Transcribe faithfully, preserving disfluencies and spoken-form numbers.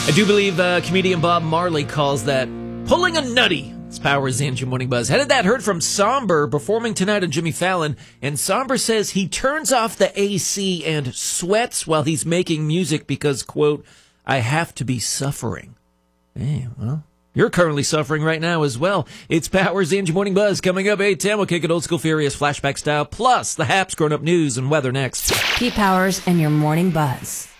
I do believe uh, comedian Bob Marley calls that pulling a nutty. It's Powers and your Morning Buzz. Headed that heard from Somber performing tonight on Jimmy Fallon. And Somber says he turns off the A C and sweats while he's making music because, quote, I have to be suffering. Hey, well, you're currently suffering right now as well. It's Powers and your Morning Buzz. Coming up eight ten, we'll kick it old school furious flashback style. Plus the Haps grown up news and weather next. Pete Powers and your Morning Buzz.